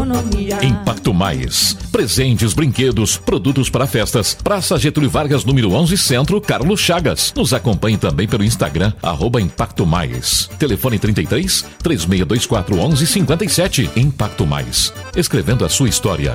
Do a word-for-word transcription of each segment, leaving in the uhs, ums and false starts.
economia. Impacto Mais. Presentes, brinquedos, produtos para festas. Praça Getúlio Vargas, número onze, Centro, Carlos Chagas. Nos acompanhe também pelo Instagram, arroba Impacto Mais. Telefone trinta e três, três seis dois quatro, onze cinquenta e sete. Impacto Mais. Escrevendo a sua história.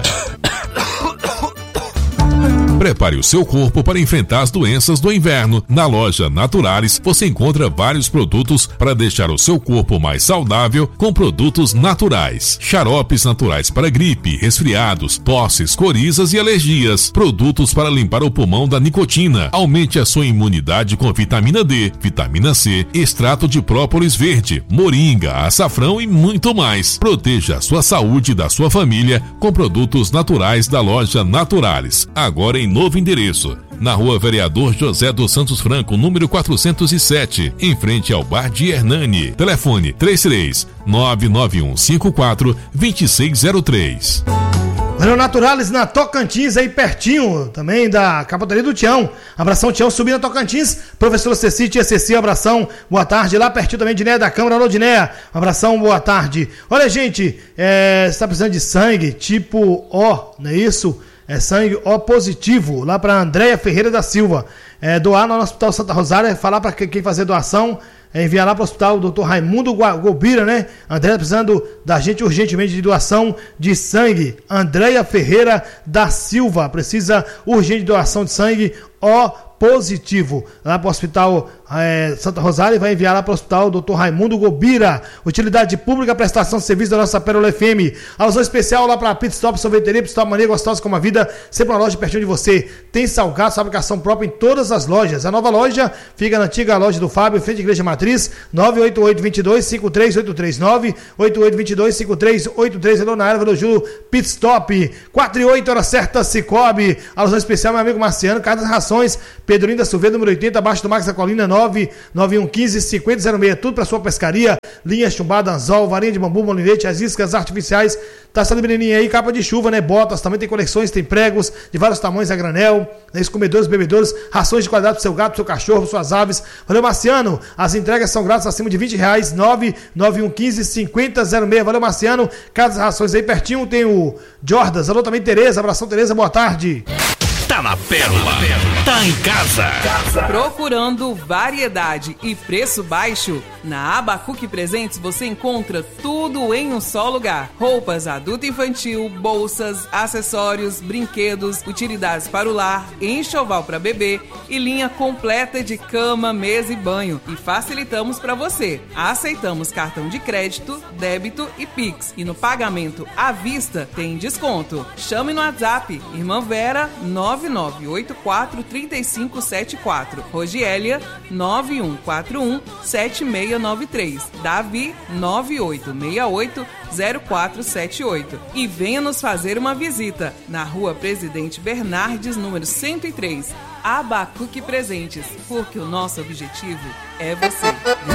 Prepare o seu corpo para enfrentar as doenças do inverno. Na loja Naturalis, você encontra vários produtos para deixar o seu corpo mais saudável com produtos naturais. Xaropes naturais para gripe, resfriados, tosses, corizas e alergias. Produtos para limpar o pulmão da nicotina. Aumente a sua imunidade com vitamina D, vitamina C, extrato de própolis verde, moringa, açafrão e muito mais. Proteja a sua saúde e da sua família com produtos naturais da loja Naturalis. Agora em novo endereço, na Rua Vereador José dos Santos Franco, número quatrocentos e sete, em frente ao Bar de Hernani. Telefone três três nove nove um cinco quatro dois seis zero três. Olha, Naturalis na Tocantins, aí pertinho também da capataria do Tião. Abração, Tião, subindo a Tocantins. Professora Ceci, tia Ceci, abração, boa tarde. Lá pertinho também de Diné da Câmara, alô Diné, abração, boa tarde. Olha, gente, é, você está precisando de sangue tipo O, não é isso? É sangue O positivo, lá para Andréia Ferreira da Silva. É, doar no Hospital Santa Rosária, falar para quem fazer doação, é, enviar lá para o Hospital doutor Raimundo Gobira, né? Andréia precisando da gente urgentemente de doação de sangue. Andréia Ferreira da Silva precisa urgente de doação de sangue O positivo. Lá para o Hospital é, Santa Rosária, vai enviar lá para o Hospital doutor Raimundo Gobira. Utilidade pública, prestação de serviço da nossa Pérola F M. Alusão especial lá para Pit Stop, sorveteria, Pit Stop Mania, gostosa como a vida, sempre uma loja pertinho de você. Tem salgados, fabricação própria em todas as lojas. A nova loja fica na antiga loja do Fábio, frente à Igreja Matriz, nove oito oito, dois dois, cinco três oito três, nove oito oito, dois dois, cinco três oito três, é na Erva do Júlio Pit Stop. quatro e oito, hora certa, Cicobi. Alusão especial, meu amigo Marciano, Casa das Rações, Pedrinho da Silveira, número oitenta, abaixo do Max da Colina, nove nove um um cinco, cinco zero zero seis. Tudo para sua pescaria, linha chumbada, anzol, varinha de bambu, molinete, as iscas artificiais. Tá essa librelinha aí, capa de chuva, né? Botas, também tem coleções, tem pregos de vários tamanhos a granel, né? Comedores, bebedores, rações de qualidade pro seu gato, pro seu cachorro, suas aves. Valeu, Marciano. As entregas são grátis acima de vinte reais, nove nove um um cinco, cinco zero zero seis. Valeu, Marciano. Casa das Rações aí pertinho tem o Jordas. Alô também, Tereza. Abração, Tereza. Boa tarde. Tá na Pérola, tá em casa. Procurando variedade e preço baixo? Na Abacuque Presentes você encontra tudo em um só lugar. Roupas adulto e infantil, bolsas, acessórios, brinquedos, utilidades para o lar, enxoval para bebê e linha completa de cama, mesa e banho. E facilitamos para você. Aceitamos cartão de crédito, débito e Pix. E no pagamento à vista tem desconto. Chame no WhatsApp, Irmã Vera, nove nove oito quatro, três cinco sete quatro. Rogélia, nove um quatro um, sete seis nove três. Davi, nove oito seis oito, zero quatro sete oito. E venha nos fazer uma visita na Rua Presidente Bernardes, número cento e três. Abacuque Presentes, porque o nosso objetivo é você.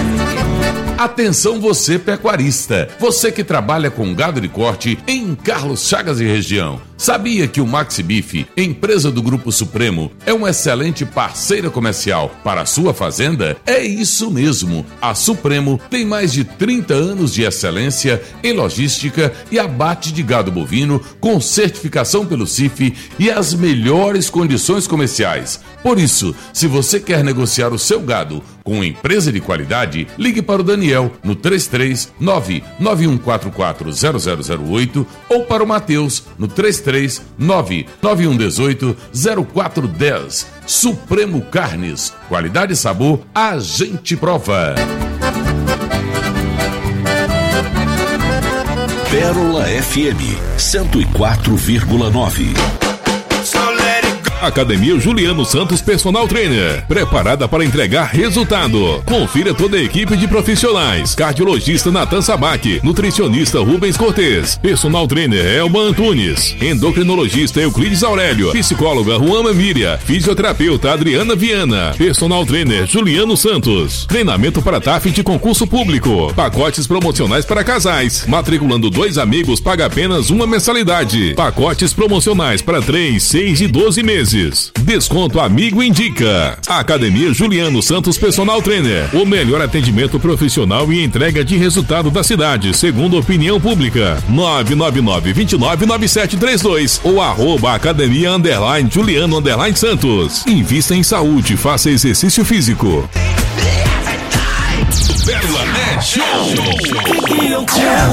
Atenção você pecuarista, você que trabalha com gado de corte em Carlos Chagas e região. Sabia que o Maxi Beef, empresa do Grupo Supremo, é uma excelente parceira comercial para a sua fazenda? É isso mesmo, a Supremo tem mais de trinta anos de excelência em logística e abate de gado bovino com certificação pelo C I F e as melhores condições comerciais. Por isso, se você quer negociar o seu gado com empresa de qualidade, ligue para o Daniel no três três nove, nove um quatro quatro, zero zero zero oito ou para o Matheus no três três nove, nove um um oito, zero quatro um zero. Supremo Carnes, qualidade e sabor, a gente prova. Pérola F M cento e quatro vírgula nove. Academia Juliano Santos Personal Trainer, preparada para entregar resultado. Confira toda a equipe de profissionais: cardiologista Natan Sabac, nutricionista Rubens Cortez, personal trainer Elba Antunes, endocrinologista Euclides Aurélio, psicóloga Juana Miriam, fisioterapeuta Adriana Viana, personal trainer Juliano Santos. Treinamento para T A F de concurso público, pacotes promocionais para casais. Matriculando dois amigos paga apenas uma mensalidade. Pacotes promocionais para três, seis e doze meses. vezes. Desconto Amigo Indica. Academia Juliano Santos Personal Trainer. O melhor atendimento profissional e entrega de resultado da cidade, segundo opinião pública. nove nove nove, dois nove, nove sete três dois ou arroba academia underline Juliano underline Santos. Invista em saúde, faça exercício físico. Pérola é show.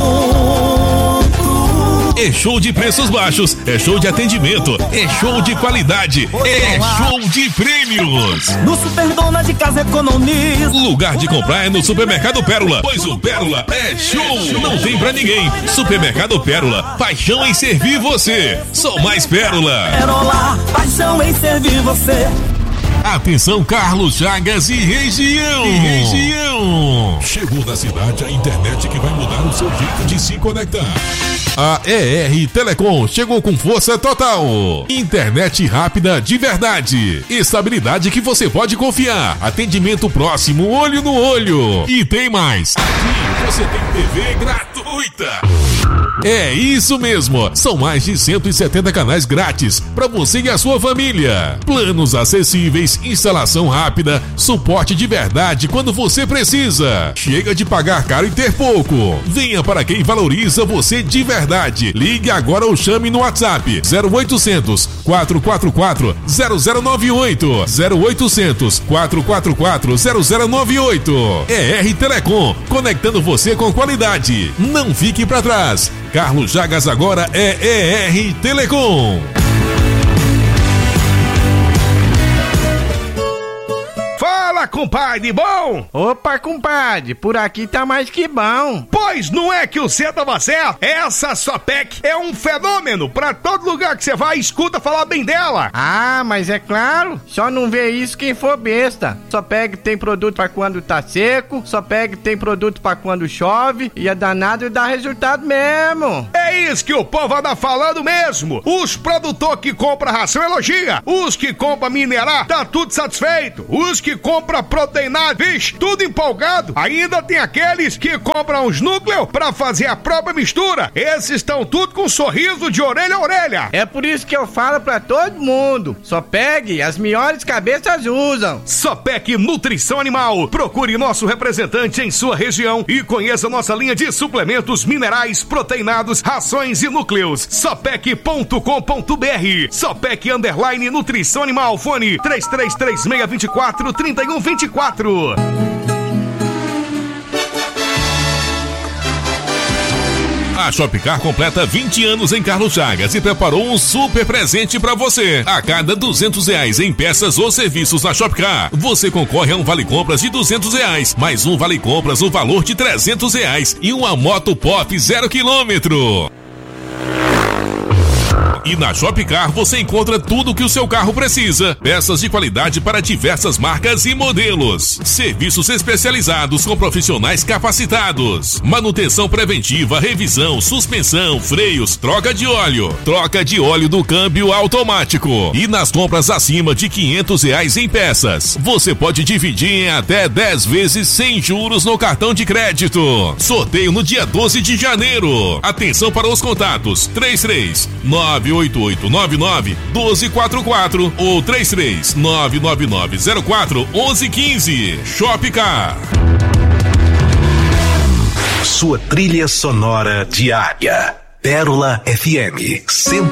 É show de preços baixos, é show de atendimento, é show de qualidade, é show de prêmios. No Superdona de Casa Economiza. Lugar de comprar é no Supermercado Pérola, pois o Pérola é show, não tem pra ninguém. Supermercado Pérola, paixão em servir você. Só mais Pérola. Pérola, paixão em servir você. Atenção, Carlos Chagas e região. E região. Chegou na cidade a internet que vai mudar o seu jeito de se conectar. A E R Telecom chegou com força total. Internet rápida de verdade. Estabilidade que você pode confiar. Atendimento próximo, olho no olho. E tem mais. Aqui você tem T V gratuita. É isso mesmo. São mais de cento e setenta canais grátis para você e a sua família. Planos acessíveis, instalação rápida, suporte de verdade quando você precisa. Chega de pagar caro e ter pouco. Venha para quem valoriza você de verdade. Ligue agora ou chame no WhatsApp zero oitocentos, quatro quatro quatro, zero zero nove oito. zero oitocentos, quatro quatro quatro, zero zero nove oito. E R Telecom, conectando você com qualidade. Não fique para trás. Carlos Chagas agora é E R Telecom. Fala, compadre, bom? Opa, compadre, por aqui tá mais que bom. Pois não é que o cê tava certo? Essa Sopec é um fenômeno. Pra todo lugar que você vai, escuta falar bem dela. Ah, mas é claro, só não vê isso quem for besta. Sopec tem produto pra quando tá seco, Sopec tem produto pra quando chove, e é danado e dá resultado mesmo. É isso que o povo anda falando mesmo. Os produtores que compram ração elogia, os que compram minerar, tá tudo satisfeito. Os que compra proteinado, vixe, tudo empolgado. Ainda tem aqueles que compram os núcleos pra fazer a própria mistura. Esses estão tudo com um sorriso de orelha a orelha. É por isso que eu falo pra todo mundo, Sopec, as melhores cabeças usam. Sopec Nutrição Animal. Procure nosso representante em sua região e conheça nossa linha de suplementos minerais, proteinados, rações e núcleos. Sopec ponto com ponto br. Sopec Underline Nutrição Animal. Fone três três três seis dois quatro, três um dois quatro. A Shopcar completa vinte anos em Carlos Chagas e preparou um super presente para você. A cada duzentos reais em peças ou serviços na Shopcar, você concorre a um vale-compras de duzentos reais, mais um vale-compras no valor de trezentos reais e uma moto pop zero quilômetro. E na Shopcar você encontra tudo o que o seu carro precisa. Peças de qualidade para diversas marcas e modelos. Serviços especializados com profissionais capacitados. Manutenção preventiva, revisão, suspensão, freios, troca de óleo. Troca de óleo do câmbio automático. E nas compras acima de quinhentos reais em peças, você pode dividir em até dez vezes sem juros no cartão de crédito. Sorteio no dia doze de janeiro. Atenção para os contatos três três nove oito oito nove nove um dois quatro quatro ou três três nove nove nove zero quatro um um um cinco. Shopcar. Sua trilha sonora diária. Pérola F M cento